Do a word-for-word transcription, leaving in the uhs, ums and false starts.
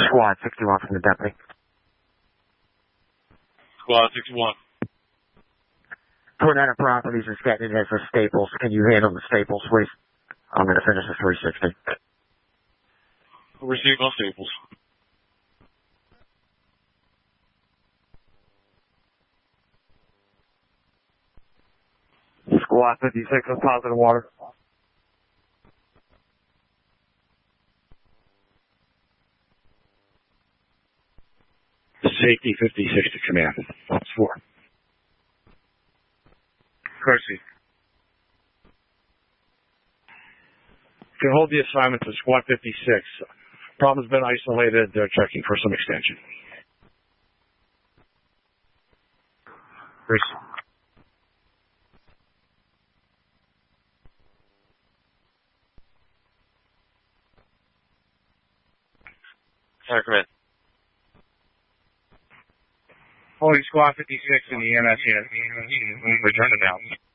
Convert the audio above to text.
Squad sixty-one from the deputy. Squad sixty-one. Tornado Properties is getting in for Staples. Can you handle the Staples, please? I'm going to finish the three sixty. Receive on Staples. Squad fifty-six on positive water. Safety fifty-six to command. That's four. Percy. You can hold the assignment to Squad fifty-six. Problem's been isolated. They're checking for some extension. Percy. Sorry, come in. Holding Squad fifty-six in the E M S unit. Return to down.